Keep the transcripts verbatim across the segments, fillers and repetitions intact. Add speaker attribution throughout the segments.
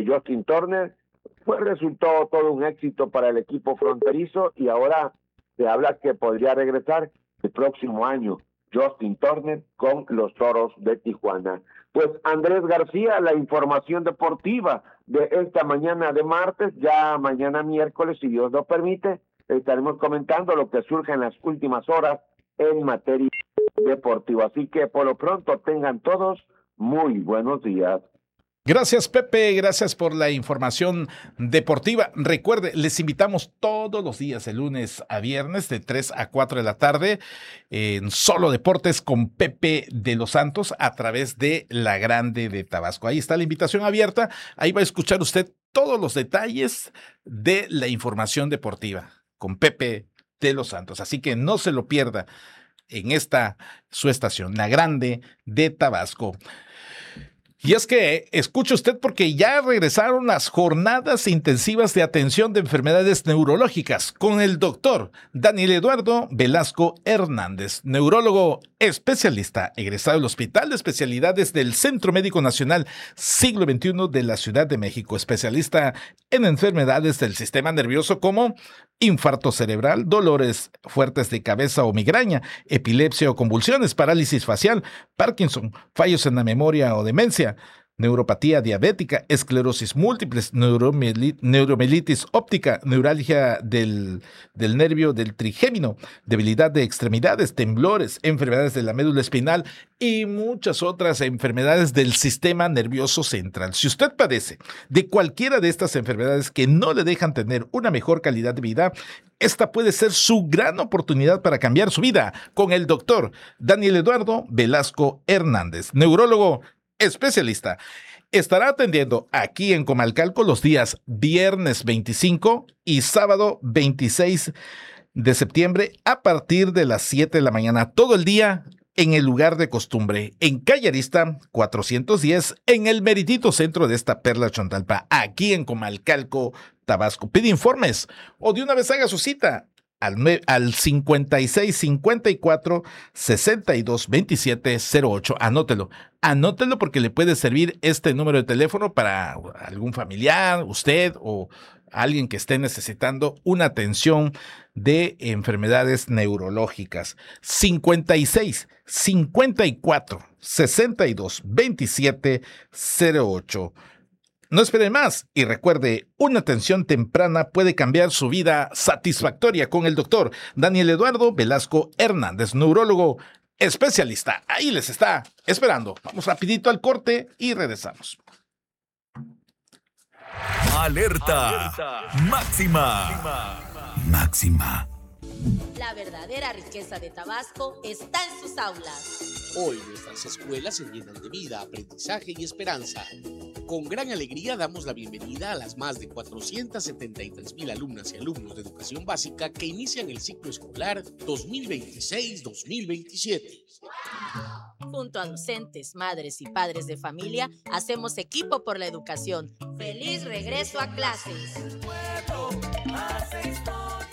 Speaker 1: de Justin Turner, pues resultó todo un éxito para el equipo fronterizo y ahora se habla que podría regresar el próximo año Justin Turner con los Toros de Tijuana. Pues Andrés García, la información deportiva de esta mañana de martes, ya mañana miércoles, si Dios lo permite, estaremos comentando lo que surge en las últimas horas en materia deportiva. Así que por lo pronto tengan todos muy buenos días.
Speaker 2: Gracias, Pepe, gracias por la información deportiva. Recuerde, les invitamos todos los días, de lunes a viernes, de tres a cuatro de la tarde, en Solo Deportes con Pepe de los Santos a través de La Grande de Tabasco. Ahí está la invitación abierta, ahí va a escuchar usted todos los detalles de la información deportiva con Pepe de los Santos. Así que no se lo pierda en esta su estación, La Grande de Tabasco. Y es que, escuche usted, porque ya regresaron las jornadas intensivas de atención de enfermedades neurológicas con el doctor Daniel Eduardo Velasco Hernández, neurólogo especialista, egresado del Hospital de Especialidades del Centro Médico Nacional Siglo veintiuno de la Ciudad de México, especialista en enfermedades del sistema nervioso como infarto cerebral, dolores fuertes de cabeza o migraña, epilepsia o convulsiones, parálisis facial, Parkinson, fallos en la memoria o demencia, neuropatía diabética, esclerosis múltiples, neuromeli- neuromelitis óptica, neuralgia del, del nervio del trigémino, debilidad de extremidades, temblores, enfermedades de la médula espinal y muchas otras enfermedades del sistema nervioso central. Si usted padece de cualquiera de estas enfermedades que no le dejan tener una mejor calidad de vida, esta puede ser su gran oportunidad para cambiar su vida con el doctor Daniel Eduardo Velasco Hernández, neurólogo especialista. Estará atendiendo aquí en Comalcalco los días viernes veinticinco y sábado veintiséis de septiembre a partir de las siete de la mañana, todo el día en el lugar de costumbre, en Calle Arista cuatrocientos diez, en el meritito centro de esta perla Chontalpa, aquí en Comalcalco, Tabasco. Pide informes o de una vez haga su cita al, al cincuenta y seis cincuenta y cuatro sesenta y dos veintisiete cero ocho. Anótelo, anótelo porque le puede servir este número de teléfono para algún familiar, usted o alguien que esté necesitando una atención de enfermedades neurológicas. cincuenta y seis cincuenta y cuatro sesenta y dos veintisiete cero ocho. No espere más y recuerde, una atención temprana puede cambiar su vida satisfactoria con el doctor Daniel Eduardo Velasco Hernández, neurólogo especialista. Ahí les está esperando. Vamos rapidito al corte y regresamos.
Speaker 3: Alerta, Alerta. Máxima. Máxima. Máxima.
Speaker 4: La verdadera riqueza de Tabasco está en sus aulas.
Speaker 5: Hoy nuestras escuelas se llenan de vida, aprendizaje y esperanza. Con gran alegría damos la bienvenida a las más de cuatrocientas setenta y tres mil alumnas y alumnos de educación básica que inician el ciclo escolar dos mil veintiséis dos mil veintisiete.
Speaker 4: Junto a docentes, madres y padres de familia, hacemos equipo por la educación. ¡Feliz regreso a clases!
Speaker 6: El pueblo hace historia.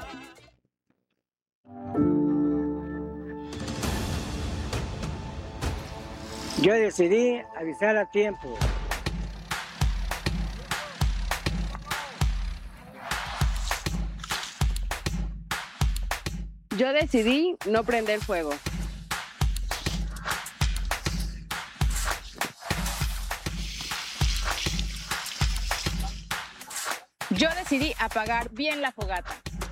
Speaker 7: Yo decidí avisar a tiempo.
Speaker 8: Yo decidí no prender fuego. Yo decidí apagar bien la fogata.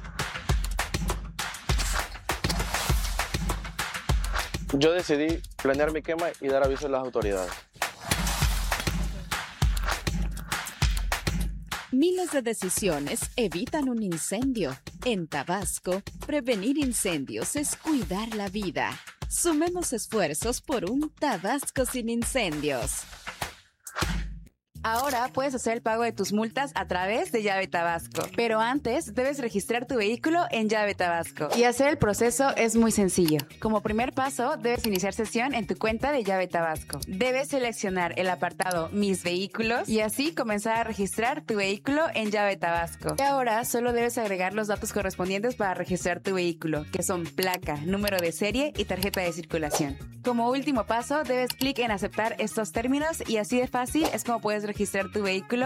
Speaker 9: Yo decidí planear mi quema y dar aviso a las autoridades.
Speaker 10: Miles de decisiones evitan un incendio. En Tabasco, prevenir incendios es cuidar la vida. Sumemos esfuerzos por un Tabasco sin incendios.
Speaker 11: Ahora puedes hacer el pago de tus multas a través de Llave Tabasco. Pero antes debes registrar tu vehículo en Llave Tabasco. Y hacer el proceso es muy sencillo. Como primer paso, debes iniciar sesión en tu cuenta de Llave Tabasco. Debes seleccionar el apartado Mis Vehículos y así comenzar a registrar tu vehículo en Llave Tabasco. Y ahora solo debes agregar los datos correspondientes para registrar tu vehículo, que son placa, número de serie y tarjeta de circulación. Como último paso, debes clic en aceptar estos términos y así de fácil es como puedes registrar registrar tu vehículo